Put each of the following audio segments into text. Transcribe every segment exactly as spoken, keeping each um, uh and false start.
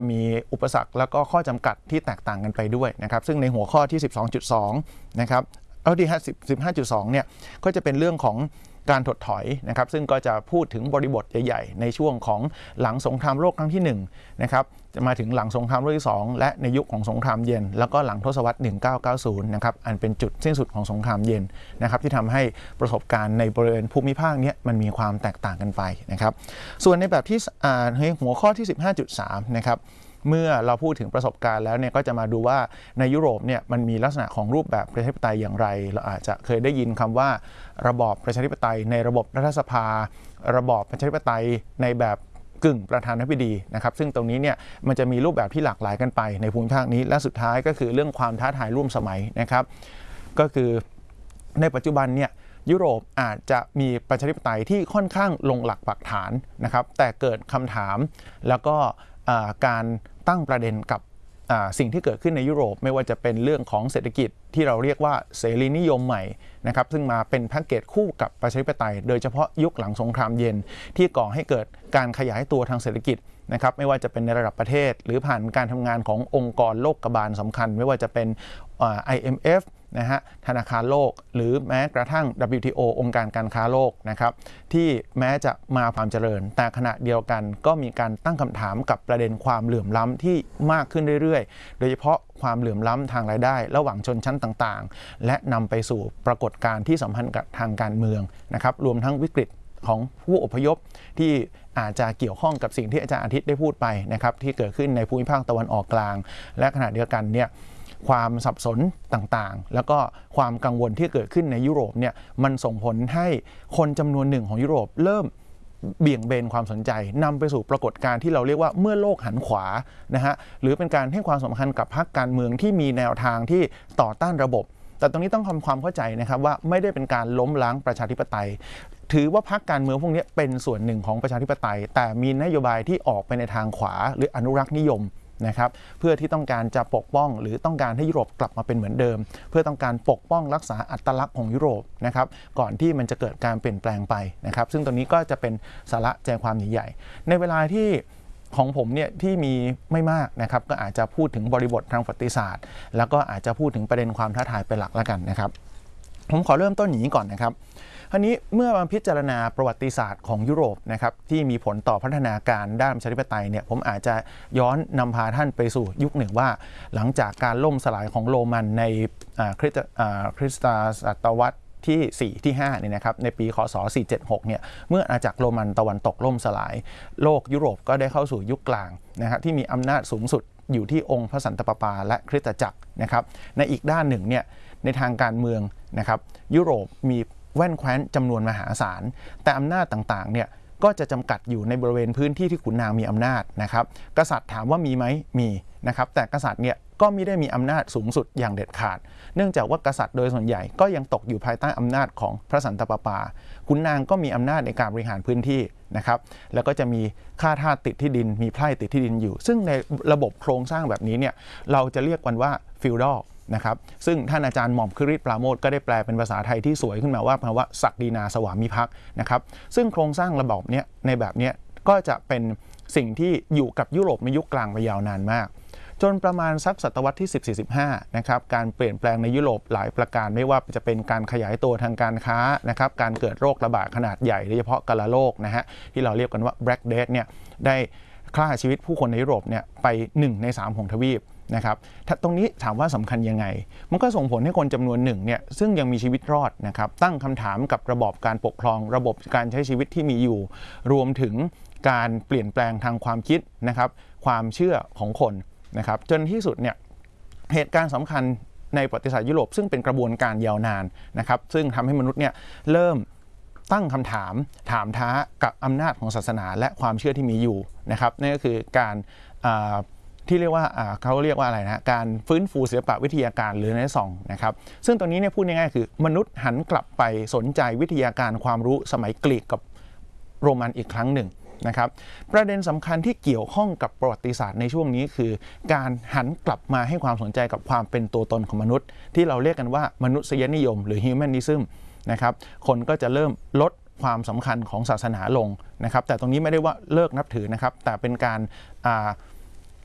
มีอุปสรรคแล้วก็ข้อจำกัดที่แตกต่างกันไปด้วยนะครับซึ่งในหัวข้อที่ สิบสองจุดสอง นะครับเอาที่ สิบห้าจุดสอง เนี่ยก็จะเป็นเรื่องของการถดถอยนะครับซึ่งก็จะพูดถึงบริบทใหญ่ๆในช่วงของหลังสงครามโลกครั้งที่หนึ่งนะครับจะมาถึงหลังสงครามโลกที่สองและในยุคของสงครามเย็นแล้วก็หลังทศวรรษหนึ่งพันเก้าร้อยเก้าสิบนะครับอันเป็นจุดสิ้นสุดของสงครามเย็นนะครับที่ทำให้ประสบการณ์ในบริเวณภูมิภาคนี้มันมีความแตกต่างกันไปนะครับส่วนในแบบที่ในหัวข้อที่ สิบห้าจุดสาม นะครับเมื่อเราพูดถึงประสบการณ์แล้วเนี่ยก็จะมาดูว่าในยุโรปเนี่ยมันมีลักษณะของรูปแบบประชาธิปไตยอย่างไรเราอาจจะเคยได้ยินคำว่าระบอบประชาธิปไตยในระบบรัฐสภาระบอบประชาธิปไตยในแบบกึ่งประธานาธิบดีนะครับซึ่งตรงนี้เนี่ยมันจะมีรูปแบบที่หลากหลายกันไปในภูมิภาคนี้และสุดท้ายก็คือเรื่องความท้าทายร่วมสมัยนะครับก็คือในปัจจุบันเนี่ยยุโรปอาจจะมีประชาธิปไตยที่ค่อนข้างลงหลักปักฐานนะครับแต่เกิดคำถามแล้วก็การตั้งประเด็นกับสิ่งที่เกิดขึ้นในยุโรปไม่ว่าจะเป็นเรื่องของเศรษฐกิจที่เราเรียกว่าเสรีนิยมใหม่นะครับซึ่งมาเป็นแพ็กเกจคู่กับประชาธิปไตยโดยเฉพาะยุคหลังสงครามเย็นที่ก่อให้เกิดการขยายตัวทางเศรษฐกิจนะครับไม่ว่าจะเป็นในระดับประเทศหรือผ่านการทำงานขององค์กรโลกบาลสำคัญไม่ว่าจะเป็น ไอ เอ็ม เอฟ นะฮะธนาคารโลกหรือแม้กระทั่ง ดับเบิลยู ที โอ องค์การการค้าโลกนะครับที่แม้จะมาความเจริญแต่ขณะเดียวกันก็มีการตั้งคำถามกับประเด็นความเหลื่อมล้ำที่มากขึ้นเรื่อยๆโดยเฉพาะความเหลื่อมล้ำทางรายได้ระหว่างชนชั้นต่างๆและนำไปสู่ปรากฏการณ์ที่สัมพันธ์กับทางการเมืองนะครับรวมทั้งวิกฤตของผู้อพยพที่อาจจะเกี่ยวข้องกับสิ่งที่อาจารย์อาทิตย์ได้พูดไปนะครับที่เกิดขึ้นในภูมิภาคตะวันออกกลางและขณะเดียวกันเนี่ยความสับสนต่างๆแล้วก็ความกังวลที่เกิดขึ้นในยุโรปเนี่ยมันส่งผลให้คนจำนวนหนึ่งของยุโรปเริ่มเบี่ยงเบนความสนใจนำไปสู่ปรากฏการณ์ที่เราเรียกว่าเมื่อโลกหันขวานะฮะหรือเป็นการให้ความสำคัญกับพรรคการเมืองที่มีแนวทางที่ต่อต้านระบบแต่ตรงนี้ต้องทำความเข้าใจนะครับว่าไม่ได้เป็นการล้มล้างประชาธิปไตยถือว่าพรรคการเมืองพวกนี้เป็นส่วนหนึ่งของประชาธิปไตยแต่มีนโยบายที่ออกไปในทางขวาหรืออนุรักษ์นิยมนะครับเพื่อที่ต้องการจะปกป้องหรือต้องการให้ยุโรปกลับมาเป็นเหมือนเดิมเพื่อต้องการปกป้องรักษาอัตลักษณ์ของยุโรปนะครับก่อนที่มันจะเกิดการเปลี่ยนแปลงไปนะครับซึ่งตรงนี้ก็จะเป็นสาระใจความใหญ่ๆในเวลาที่ของผมเนี่ยที่มีไม่มากนะครับก็อาจจะพูดถึงบริบททางประวัติศาสตร์แล้วก็อาจจะพูดถึงประเด็นความท้าทายเป็นหลักแล้วกันนะครับผมขอเริ่มต้นอย่างนี้ก่อนนะครับคราวนี้เมื่อมาพิจารณาประวัติศาสตร์ของยุโรปนะครับที่มีผลต่อพัฒนาการด้านประชาธิปไตยเนี่ยผมอาจจะย้อนนำพาท่านไปสู่ยุคหนึ่งว่าหลังจากการล่มสลายของโรมันในคริสต์คริสตศตวรรษที่สี่ที่ห้าเนี่ยนะครับในปีคศสี่เจ็ดหกเนี่ยเมื่ออาณาจักรโรมันตะวันตกล่มสลายโลกยุโรปก็ได้เข้าสู่ยุคกลางนะครับที่มีอำนาจสูงสุดอยู่ที่องค์พระสันตะปาปาและคริสตจักรนะครับในอีกด้านหนึ่งเนี่ยในทางการเมืองนะครับยุโรปมีแว่นแคว้นจำนวนมหาศาลแต่อำนาจต่างๆเนี่ยก็จะจำกัดอยู่ในบริเวณพื้นที่ที่ขุนนางมีอำนาจนะครับกษัตริย์ถามว่ามีไหมมีนะครับแต่กษัตริย์เนี่ยก็ไม่ได้มีอำนาจสูงสุดอย่างเด็ดขาดเนื่องจากว่ากษัตริย์โดยส่วนใหญ่ก็ยังตกอยู่ภายใต้อำนาจของพระสันตะปาปาขุนนางก็มีอำนาจในการบริหารพื้นที่นะครับแล้วก็จะมีข้าทาสติดที่ดินมีไพร่ติดที่ดินอยู่ซึ่งในระบบโครงสร้างแบบนี้เนี่ยเราจะเรียกกันว่าฟิวดอลนะครับซึ่งท่านอาจารย์หม่อมคฤห์ปราโมทย์ก็ได้แปลเป็นภาษาไทยที่สวยขึ้นมาว่าคำว่าศักดินาสวามิภักดิ์นะครับซึ่งโครงสร้างระบบเนี้ยในแบบเนี้ยก็จะเป็นสิ่งที่อยู่กับยุโรปในยุคกลางมายาวนานมากจนประมาณสักศตวรรษที่สิบ สี่ สิบห้านะครับการเปลี่ยนแปลงในยุโรปหลายประการไม่ว่าจะเป็นการขยายตัวทางการค้านะครับการเกิดโรคระบาดขนาดใหญ่โดยเฉพาะกาฬโรคนะฮะที่เราเรียกกันว่า Black Death เนี่ยได้ฆ่าชีวิตผู้คนในยุโรปเนี่ยไปหนึ่งในสามของทวีปนะครับตรงนี้ถามว่าสำคัญยังไงมันก็ส่งผลให้คนจำนวนหนึ่งเนี่ยซึ่งยังมีชีวิตรอดนะครับตั้งคำถามกับระบอบการปกครองระบบการใช้ชีวิตที่มีอยู่รวมถึงการเปลี่ยนแปลงทางความคิดนะครับความเชื่อของคนนะครับจนที่สุดเนี่ยเหตุการณ์สำคัญในประวัติศาสตร์ยุโรปซึ่งเป็นกระบวนการยาวนานนะครับซึ่งทำให้มนุษย์เนี่ยเริ่มตั้งคำถามถามท้ากับอำนาจของศาสนาและความเชื่อที่มีอยู่นะครับนั่นก็คือการที่เรียกว่าเขาเรียกว่าอะไรนะการฟื้นฟูศิลปะวิทยาการหรือเรเนซองส์นะครับซึ่งตรงนี้เนี่ยพูดง่ายๆคือมนุษย์หันกลับไปสนใจวิทยาการความรู้สมัยกรีกกับโรมันอีกครั้งหนึ่งนะครับประเด็นสำคัญที่เกี่ยวข้องกับประวัติศาสตร์ในช่วงนี้คือการหันกลับมาให้ความสนใจกับความเป็นตัวตนของมนุษย์ที่เราเรียกกันว่ามนุษยนิยมหรือ humanism นะครับคนก็จะเริ่มลดความสำคัญของศาสนาลงนะครับแต่ตรงนี้ไม่ได้ว่าเลิกนับถือนะครับแต่เป็นการ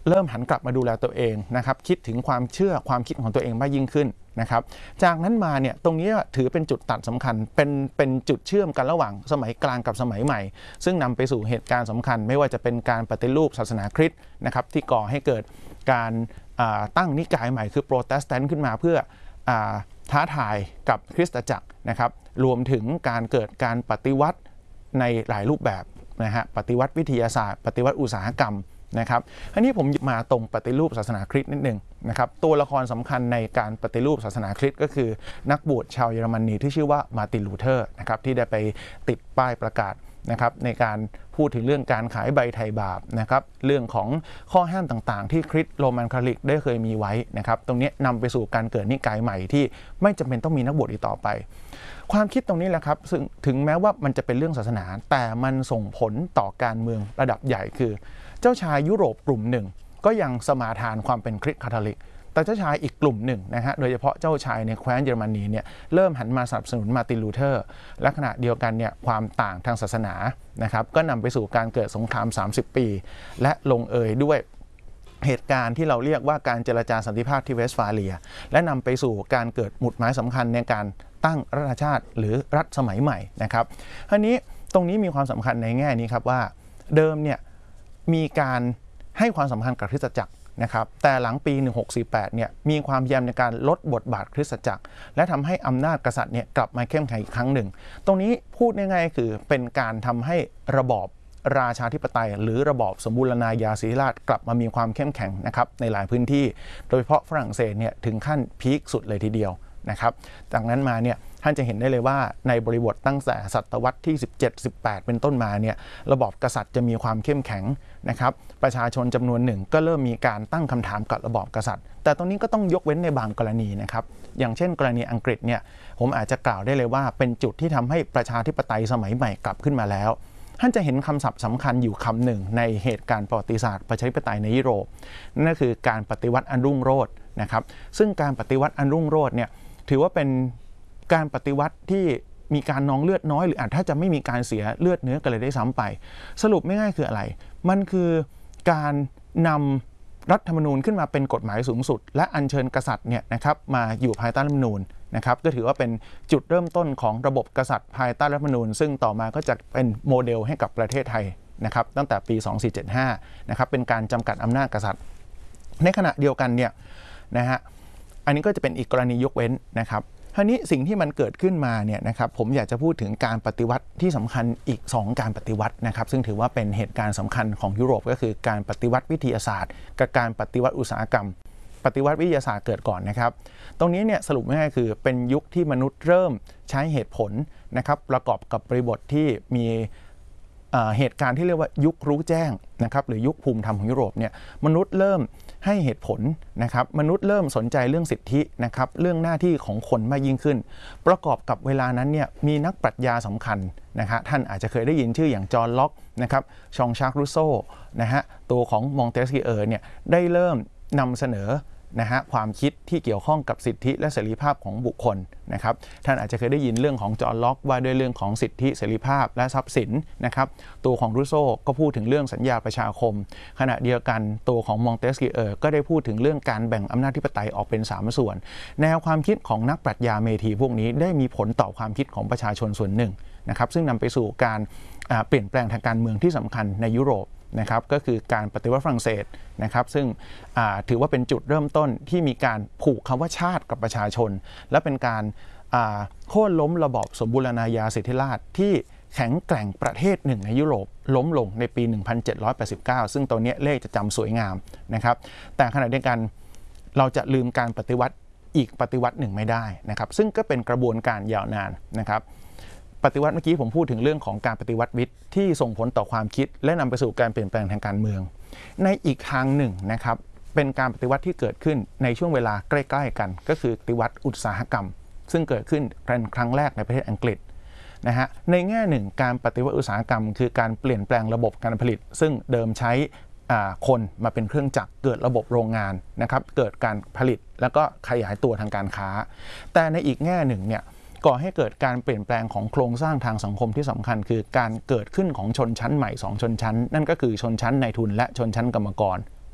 เริ่มหันกลับมาดูแลตัวเองนะครับคิดถึงความเชื่อความคิดของตัวเองมากยิ่งขึ้นนะครับจากนั้นมาเนี่ยตรงนี้ถือเป็นจุดตัดสำคัญเป็นเป็นจุดเชื่อมกันระหว่างสมัยกลางกับสมัยใหม่ซึ่งนำไปสู่เหตุการณ์สำคัญไม่ว่าจะเป็นการปฏิรูปศาสนาคริสต์นะครับที่ก่อให้เกิดการตั้งนิกายใหม่คือโปรเตสแตนต์ขึ้นมาเพื่อท้าทายกับคริสตจักรนะครับรวมถึงการเกิดการปฏิวัติในหลายรูปแบบนะฮะปฏิวัติวิทยาศาสตร์ปฏิวัติอุตสาหกรรมนะครับอันนี้ผมมาตรงปฏิรูปศาสนาคริสต์นิดนึงนะครับตัวละครสำคัญในการปฏิรูปศาสนาคริสต์ก็คือนักบวชชาวเยอรมนีที่ชื่อว่ามาร์ตินลูเทอร์นะครับที่ได้ไปติดป้ายประกาศนะครับในการพูดถึงเรื่องการขายใบไถ่บาปนะครับเรื่องของข้อห้ามต่างๆที่คริสต์โรมันคาทอลิกได้เคยมีไว้นะครับตรงนี้นำไปสู่การเกิดนิกายใหม่ที่ไม่จำเป็นต้องมีนักบวชอีกต่อไปความคิดตรงนี้แหละครับซึ่งถึงแม้ว่ามันจะเป็นเรื่องศาสนาแต่มันส่งผลต่อการเมืองระดับใหญ่คือเจ้าชายยุโรปกลุ่มหนึ่งก็ยังสมาทานความเป็นคริสต์คาทอลิกแต่เจ้าชายอีกกลุ่มหนึ่งนะฮะโดยเฉพาะเจ้าชายในแคว้นเยอรมนีเนี่ยเริ่มหันมาสนับสนุนมาร์ตินลูเทอร์และขณะเดียวกันเนี่ยความต่างทางศาสนานะครับก็นำไปสู่การเกิดสงครามสามสิบปีและลงเอยด้วยเหตุการณ์ที่เราเรียกว่าการเจรจาสันติภาพที่เวสต์ฟาเลียและนำไปสู่การเกิดหมุดหมายสำคัญในการตั้งรัฐชาติหรือรัฐสมัยใหม่นะครับทีนี้ตรงนี้มีความสำคัญในแง่นี้ครับว่าเดิมเนี่ยมีการให้ความสำคัญกับคริสตจักรนะครับแต่หลังปีหนึ่งหกสี่แปดเนี่ยมีความพยายามในการลดบทบาทคริสตจักรและทำให้อำนาจกษัตริย์เนี่ยกลับมาเข้มแข็งอีกครั้งหนึ่งตรงนี้พูดง่ายๆคือเป็นการทำให้ระบอบราชาธิปไตยหรือระบอบสมบูรณาญาสิทธิราชย์กลับมามีความเข้มแข็งนะครับในหลายพื้นที่โดยเฉพาะฝรั่งเศสเนี่ยถึงขั้นพีคสุดเลยทีเดียวนะครับจากนั้นมาเนี่ยท่านจะเห็นได้เลยว่าในบริบทตั้งแต่ศตวรรษที่สิบเจ็ด สิบแปดเป็นต้นมาเนี่ยระบอบกษัตริย์จะมีความเข้มแข็งนะครับประชาชนจำนวนหนึ่งก็เริ่มมีการตั้งคำถามกับระบอบกษัตริย์แต่ตรงนี้ก็ต้องยกเว้นในบางกรณีนะครับอย่างเช่นกรณีอังกฤษเนี่ยผมอาจจะกล่าวได้เลยว่าเป็นจุดที่ทำให้ประชาธิปไตยสมัยใหม่กลับขึ้นมาแล้วท่านจะเห็นคำศัพท์สำคัญอยู่คำหนึ่งในเหตุการณ์ประวัติศาสตร์ประชาธิปไตยในยุโรปนั่นก็คือการปฏิวัติอันรุ่งโรจน์นะครับซึ่งการปฏิวัติอันรุ่งโรจน์เนี่ยถือว่าเป็นการปฏิวัติที่มีการนองเลือดน้อยหรืออาจถ้าจะไม่มีการเสียเลือดเนื้อกันเลยได้ซ้ำไปสรุปไม่ง่ายคืออะไรมันคือการนำรัฐธรรมนูญขึ้นมาเป็นกฎหมายสูงสุดและอัญเชิญกษัตริย์เนี่ยนะครับมาอยู่ภายใต้รัฐธรรมนูญนะครับก็ถือว่าเป็นจุดเริ่มต้นของระบบกษัตริย์ภายใต้รัฐธรรมนูญซึ่งต่อมาก็จะเป็นโมเดลให้กับประเทศไทยนะครับตั้งแต่ปีสองสี่เจ็ดห้านะครับเป็นการจำกัดอำนาจกษัตริย์ในขณะเดียวกันเนี่ยนะฮะอันนี้ก็จะเป็นอีกกรณียกเว้นนะครับทีนี้สิ่งที่มันเกิดขึ้นมาเนี่ยนะครับผมอยากจะพูดถึงการปฏิวัติที่สำคัญอีกสองการปฏิวัตินะครับซึ่งถือว่าเป็นเหตุการณ์สำคัญของยุโรปก็คือการปฏิวัติวิทยาศาสตร์กับการปฏิวัติอุตสาหกรรมปฏิวัติวิทยาศาสตร์เกิดก่อนนะครับตรงนี้เนี่ยสรุปง่ายๆคือเป็นยุคที่มนุษย์เริ่มใช้เหตุผลนะครับประกอบกับบริบทที่มีเหตุการณ์ที่เรียกว่ายุครู้แจ้งนะครับหรือยุคภูมิธรรมของยุโรปเนี่ยมนุษย์เริ่มให้เหตุผลนะครับมนุษย์เริ่มสนใจเรื่องสิทธินะครับเรื่องหน้าที่ของคนมากยิ่งขึ้นประกอบกับเวลานั้นเนี่ยมีนักปรัชญาสำคัญนะฮะท่านอาจจะเคยได้ยินชื่ออย่างจอห์นล็อกนะครับชองชาร์กรูโซนะฮะตัวของมองเตสกีเออร์เนี่ยได้เริ่มนำเสนอนะฮะความคิดที่เกี่ยวข้องกับสิทธิและเสรีภาพของบุคคลนะครับท่านอาจจะเคยได้ยินเรื่องของจอห์นล็อกว่าด้วยเรื่องของสิทธิเสรีภาพและทรัพย์สินนะครับตัวของรูโซก็พูดถึงเรื่องสัญญาประชาคมขณะเดียวกันตัวของมองเตสกีเออร์ก็ได้พูดถึงเรื่องการแบ่งอำนาจธิปไตยออกเป็นสามส่วนแนวความคิดของนักปรัชญาเมธีพวกนี้ได้มีผลต่อความคิดของประชาชนส่วนหนึ่งนะครับซึ่งนำไปสู่การเปลี่ยนแปลงทางการเมืองที่สำคัญในยุโรปนะครับก็คือการปฏิวัติฝรั่งเศสนะครับซึ่งถือว่าเป็นจุดเริ่มต้นที่มีการผูกคำว่าชาติกับประชาชนและเป็นการโค่นล้มระบอบสมบูรณาญาสิทธิราชย์ที่แข็งแกร่งประเทศหนึ่งในยุโรปล้มลงในปีหนึ่งพันเจ็ดร้อยแปดสิบเก้าซึ่งตัวนี้เลขจะจำสวยงามนะครับแต่ขณะเดียวกันเราจะลืมการปฏิวัติอีกปฏิวัติหนึ่งไม่ได้นะครับซึ่งก็เป็นกระบวนการยาวนานนะครับปฏิวัติเมื่อกี้ผมพูดถึงเรื่องของการปฏิวัติวิทย์ที่ส่งผลต่อความคิดและนำไปสู่การเปลี่ยนแปลงทางการเมืองในอีกทางหนึ่งนะครับเป็นการปฏิวัติที่เกิดขึ้นในช่วงเวลาใกล้ๆกันก็คือปฏิวัติอุตสาหกรรมซึ่งเกิดขึ้นเป็นครั้งแรกในประเทศอังกฤษนะฮะในแง่หนึ่งการปฏิวัติอุตสาหกรรมคือการเปลี่ยนแปลงระบบการผลิตซึ่งเดิมใช้คนมาเป็นเครื่องจักรเกิดระบบโรงงานนะครับเกิดการผลิตแล้วก็ขยายตัวทางการค้าแต่ในอีกแง่หนึ่งเนี่ยก่อให้เกิดการเปลี่ยนแปลงของโครงสร้างทางสังคมที่สำคัญคือการเกิดขึ้นของชนชั้นใหม่สองชนชั้นนั่นก็คือชนชั้นนายทุนและชนชั้นกรรมกร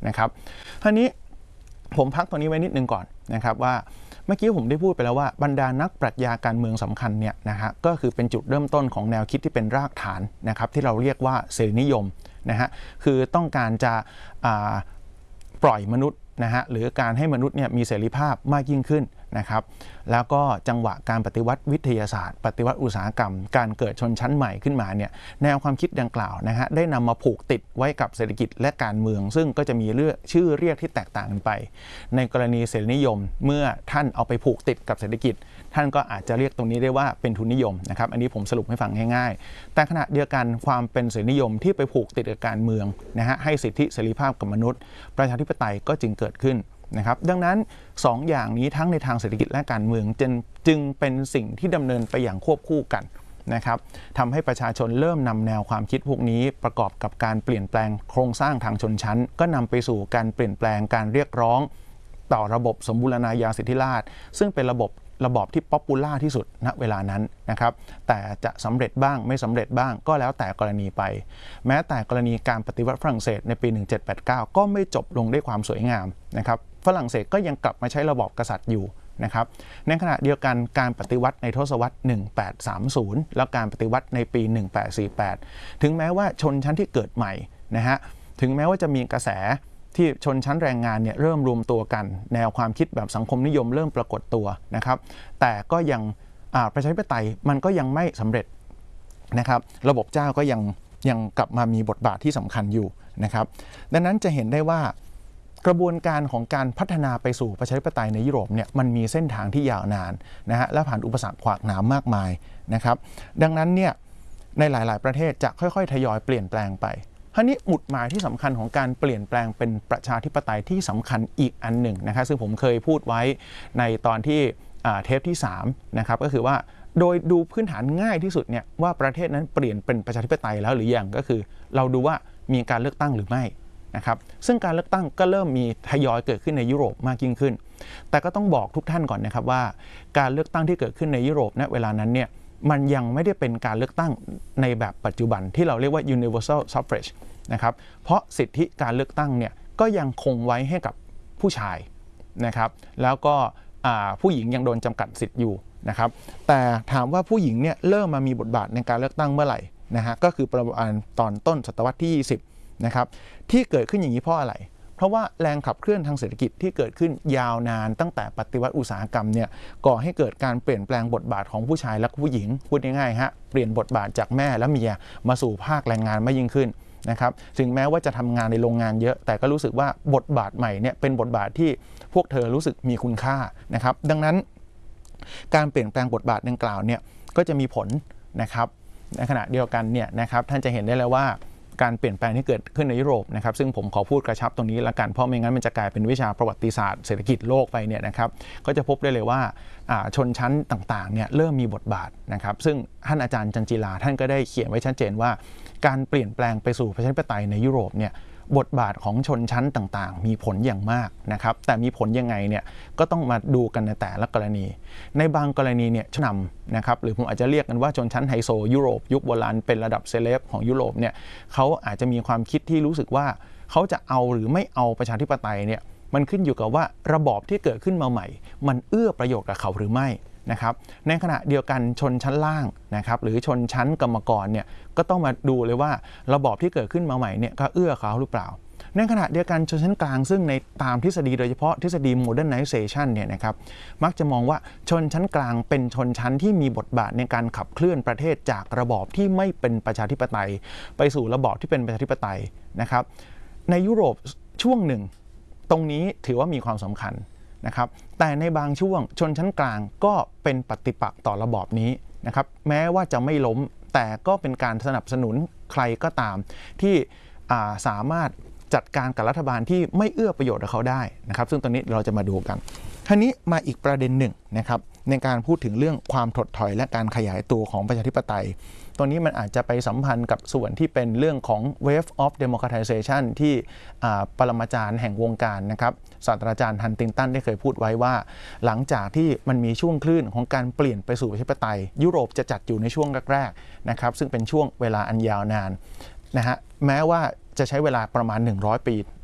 นะครับทีนี้ผมพักตรงนี้ไว้นิดนึงก่อนนะครับว่าเมื่อกี้ผมได้พูดไปแล้วว่าบรรดานักปรัชญาการเมืองสำคัญเนี่ยนะฮะก็คือเป็นจุดเริ่มต้นของแนวคิดที่เป็นรากฐานนะครับที่เราเรียกว่าเสรีนิยมนะฮะคือต้องการจะปล่อยมนุษย์นะฮะหรือการให้มนุษย์เนี่ยมีเสรีภาพมากยิ่งขึ้นนะครับแล้วก็จังหวะการปฏิวัติวิทยาศาสตร์ปฏิวัติอุตสาหกรรมการเกิดชนชั้นใหม่ขึ้นมาเนี่ยแนวความคิดดังกล่าวนะฮะได้นำมาผูกติดไว้กับเศรษฐกิจและการเมืองซึ่งก็จะมีเรื่องชื่อเรียกที่แตกต่างกันไปในกรณีเสรีนิยมเมื่อท่านเอาไปผูกติดกับเศรษฐกิจท่านก็อาจจะเรียกตรงนี้ได้ว่าเป็นทุนนิยมนะครับอันนี้ผมสรุปให้ฟังง่ายๆแต่ขณะเดียวกันความเป็นเสรีนิยมที่ไปผูกติดกับการเมืองนะฮะให้สิทธิเสรีภาพกับมนุษย์ประชาธิปไตยก็จึงเกิดขึ้นนะครับดังนั้นสอง อย่างนี้ทั้งในทางเศรษฐกิจและการเมืองจึงจึงเป็นสิ่งที่ดำเนินไปอย่างควบคู่กันนะครับทำให้ประชาชนเริ่มนำแนวความคิดพวกนี้ประกอบกับการเปลี่ยนแปลงโครงสร้างทางชนชั้นก็นำไปสู่การเปลี่ยนแปลงการเรียกร้องต่อระบบสมบูรณาญาสิทธิราชย์ซึ่งเป็นระบบระบอบที่ป๊อปปูล่าที่สุดณเวลานั้นนะครับแต่จะสำเร็จบ้างไม่สำเร็จบ้างก็แล้วแต่กรณีไปแม้แต่กรณีการปฏิวัติฝรั่งเศสในปีหนึ่งเจ็ดแปดเก้าก็ไม่จบลงด้วยความสวยงามนะครับฝรั่งเศสก็ยังกลับมาใช้ระบอบกษัตริย์อยู่นะครับในขณะเดียวกันการปฏิวัติในทศวรรษหนึ่งพันแปดร้อยสามสิบแล้วการปฏิวัติในปีหนึ่งพันแปดร้อยสี่สิบแปดถึงแม้ว่าชนชั้นที่เกิดใหม่นะฮะถึงแม้ว่าจะมีกระแสที่ชนชั้นแรงงานเนี่ยเริ่มรวมตัวกันแนวความคิดแบบสังคมนิยมเริ่มปรากฏตัวนะครับแต่ก็ยังประชาธิปไตยมันก็ยังไม่สำเร็จนะครับระบบเจ้าก็ยังยังกลับมามีบทบาทที่สำคัญอยู่นะครับดังนั้นจะเห็นได้ว่ากระบวนการของการพัฒนาไปสู่ประชาธิปไตยในยุโรปเนี่ยมันมีเส้นทางที่ยาวนานนะฮะและผ่านอุปสรรคขวากหนามมากมายนะครับดังนั้นเนี่ยในหลายๆประเทศจะค่อยๆทยอยเปลี่ยนแปลงไปคราวนี้หมุดหมายที่สำคัญของการเปลี่ยนแปลงเป็นประชาธิปไตยที่สำคัญอีกอันหนึ่งนะครับซึ่งผมเคยพูดไว้ในตอนที่เทปที่สามนะครับก็คือว่าโดยดูพื้นฐานง่ายที่สุดเนี่ยว่าประเทศนั้นเปลี่ยนเป็นประชาธิปไตยแล้วหรือยังก็คือเราดูว่ามีการเลือกตั้งหรือไม่นะครับซึ่งการเลือกตั้งก็เริ่มมีทยอยเกิดขึ้นในยุโรปมากยิ่งขึ้นแต่ก็ต้องบอกทุกท่านก่อนนะครับว่าการเลือกตั้งที่เกิดขึ้นในยุโรปณเวลานั้นเนี่ยมันยังไม่ได้เป็นการเลือกตั้งในแบบปัจจุบันที่เราเรียกว่า universal suffrage นะครับเพราะสิทธิการเลือกตั้งเนี่ยก็ยังคงไว้ให้กับผู้ชายนะครับแล้วก็ผู้หญิงยังโดนจำกัดสิทธิ์อยู่นะครับแต่ถามว่าผู้หญิงเนี่ยเริ่มมามีบทบาทในการเลือกตั้งเมื่อไหร่นะฮะก็คือประมาณตอนต้นศตวรรษที่ยี่สิบนะครับที่เกิดขึ้นอย่างนี้เพราะอะไรเพราะว่าแรงขับเคลื่อนทางเศรษฐกิจที่เกิดขึ้นยาวนานตั้งแต่ปฏิวัติอุตสาหกรรมเนี่ยก่อให้เกิดการเปลี่ยนแปลงบทบาทของผู้ชายและผู้หญิงพูดง่ายๆฮะเปลี่ยนบทบาทจากแม่และเมียมาสู่ภาคแรงงานมากยิ่งขึ้นนะครับถึงแม้ว่าจะทำงานในโรงงานเยอะแต่ก็รู้สึกว่าบทบาทใหม่เนี่ยเป็นบทบาทที่พวกเธอรู้สึกมีคุณค่านะครับดังนั้นการเปลี่ยนแปลงบทบาทดังกล่าวเนี่ยก็จะมีผลนะครับในขณะเดียวกันเนี่ยนะครับท่านจะเห็นได้แล้วว่าการเปลี่ยนแปลงที่เกิดขึ้นในยุโรปนะครับซึ่งผมขอพูดกระชับตรงนี้ละกันเพราะไม่งั้นมันจะกลายเป็นวิชาประวัติศาสตร์เศรษฐกิจโลกไปเนี่ยนะครับก็จะพบได้เลยว่าชนชั้นต่างๆเนี่ยเริ่มมีบทบาทนะครับซึ่งท่านอาจารย์จันจิลาท่านก็ได้เขียนไว้ชัดเจนว่าการเปลี่ยนแปลงไปสู่ประชาธิปไตยในยุโรปเนี่ยบทบาทของชนชั้นต่างๆมีผลอย่างมากนะครับแต่มีผลยังไงเนี่ยก็ต้องมาดูกันในแต่ละกรณีในบางกรณีเนี่ยชนำนะครับหรือผมอาจจะเรียกกันว่าชนชั้นไฮโซยุโรปยุคโบราณเป็นระดับเซเลบของยุโรปเนี่ยเขาอาจจะมีความคิดที่รู้สึกว่าเขาจะเอาหรือไม่เอาประชาธิปไตยเนี่ยมันขึ้นอยู่กับว่าระบอบที่เกิดขึ้นมาใหม่มันเอื้อประโยชน์กับเขาหรือไม่นะครับในขณะเดียวกันชนชั้นล่างนะครับหรือชนชั้นกรรมกรเนี่ยก็ต้องมาดูเลยว่าระบอบที่เกิดขึ้นมาใหม่เนี่ยก็เอื้อเขาหรือเปล่าในขณะเดียวกันชนชั้นกลางซึ่งในตามทฤษฎีโดยเฉพาะทฤษฎี modernization เนี่ยนะครับมักจะมองว่าชนชั้นกลางเป็นชนชั้นที่มีบทบาทในการขับเคลื่อนประเทศจากระบอบที่ไม่เป็นประชาธิปไตยไปสู่ระบอบที่เป็นประชาธิปไตยนะครับในยุโรปช่วงหนึ่งตรงนี้ถือว่ามีความสำคัญนะครับแต่ในบางช่วงชนชั้นกลางก็เป็นปฏิปักษ์ต่อระบอบนี้นะครับแม้ว่าจะไม่ล้มแต่ก็เป็นการสนับสนุนใครก็ตามที่สามารถจัดการกับรัฐบาลที่ไม่เอื้อประโยชน์กับเขาได้นะครับซึ่งตอนนี้เราจะมาดูกันทีนี้มาอีกประเด็นหนึ่งนะครับในการพูดถึงเรื่องความถดถอยและการขยายตัวของประชาธิปไตยตัวนี้มันอาจจะไปสัมพันธ์กับส่วนที่เป็นเรื่องของ wave of democratization ที่ปรมาจารย์แห่งวงการนะครับศาสตราจารย์ฮันติงตันได้เคยพูดไว้ว่าหลังจากที่มันมีช่วงคลื่นของการเปลี่ยนไปสู่ประชาธิปไตยยุโรปจะจัดอยู่ในช่วงแรกๆนะครับซึ่งเป็นช่วงเวลาอันยาวนานนะฮะแม้ว่าจะใช้เวลาประมาณหนึ่งร้อยปี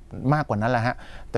มากกว่านั้นแหละฮะ